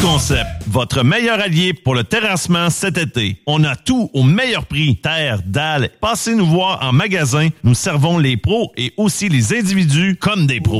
Concept, votre meilleur allié pour le terrassement cet été. On a tout au meilleur prix. Terre, dalles. Passez nous voir en magasin. Nous servons les pros et aussi les individus comme des pros.